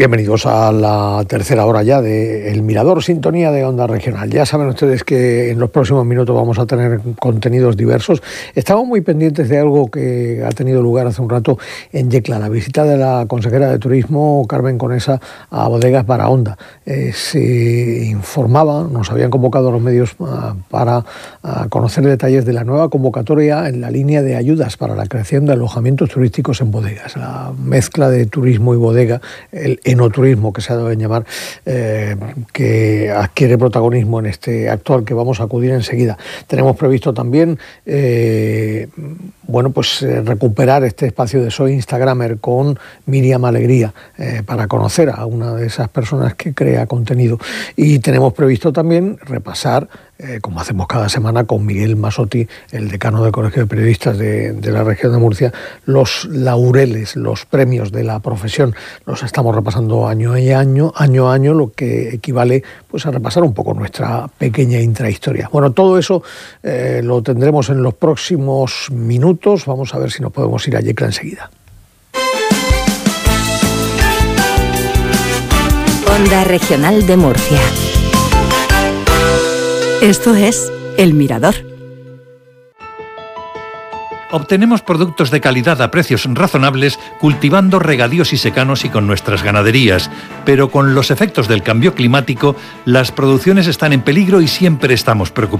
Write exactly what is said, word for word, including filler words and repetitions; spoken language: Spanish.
Bienvenidos a la tercera hora ya de El Mirador, sintonía de Onda Regional. Ya saben ustedes que en los próximos minutos vamos a tener contenidos diversos. Estamos muy pendientes de algo que ha tenido lugar hace un rato en Yecla, la visita de la consejera de Turismo, Carmen Conesa, a Bodegas Barahonda. Eh, se informaba, nos habían convocado a los medios uh, para uh, conocer detalles de la nueva convocatoria en la línea de ayudas para la creación de alojamientos turísticos en bodegas. La mezcla de turismo y bodega, el enoturismo que se ha dado en llamar, eh, que adquiere protagonismo en este actual que vamos a acudir enseguida. Tenemos previsto también eh, bueno, pues eh, recuperar este espacio de Soy Instagramer con Miriam Alegría, eh, para conocer a una de esas personas que crea contenido. Y tenemos previsto también repasar, Eh, como hacemos cada semana con Miguel Masotti, el decano del Colegio de Periodistas de, de la región de Murcia, los laureles, los premios de la profesión. Los estamos repasando año y año, año a año, lo que equivale pues a repasar un poco nuestra pequeña intrahistoria. Bueno, todo eso eh, lo tendremos en los próximos minutos. Vamos a ver si nos podemos ir a Yecla enseguida. Onda Regional de Murcia. Esto es El Mirador. Obtenemos productos de calidad a precios razonables cultivando regadíos y secanos y con nuestras ganaderías, pero con los efectos del cambio climático las producciones están en peligro y siempre estamos preocupados.